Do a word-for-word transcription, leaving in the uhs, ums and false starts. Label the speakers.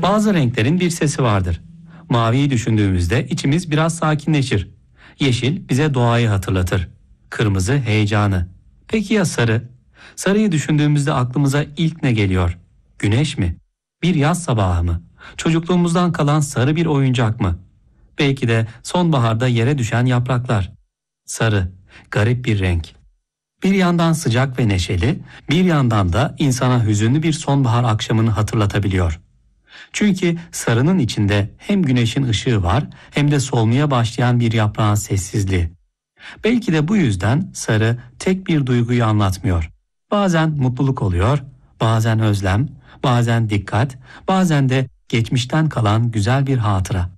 Speaker 1: Bazı renklerin bir sesi vardır. Maviyi düşündüğümüzde içimiz biraz sakinleşir. Yeşil bize doğayı hatırlatır. Kırmızı heyecanı. Peki ya sarı? Sarıyı düşündüğümüzde aklımıza ilk ne geliyor? Güneş mi? Bir yaz sabahı mı? Çocukluğumuzdan kalan sarı bir oyuncak mı? Belki de sonbaharda yere düşen yapraklar. Sarı, garip bir renk. Bir yandan sıcak ve neşeli, bir yandan da insana hüzünlü bir sonbahar akşamını hatırlatabiliyor. Çünkü sarının içinde hem güneşin ışığı var hem de solmaya başlayan bir yaprağın sessizliği. Belki de bu yüzden sarı tek bir duyguyu anlatmıyor. Bazen mutluluk oluyor, bazen özlem, bazen dikkat, bazen de geçmişten kalan güzel bir hatıra.